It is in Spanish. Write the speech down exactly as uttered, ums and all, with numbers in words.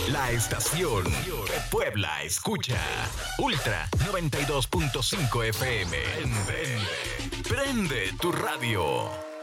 La estación que Puebla escucha. Ultra noventa y dos punto cinco F M. Prende, prende tu radio.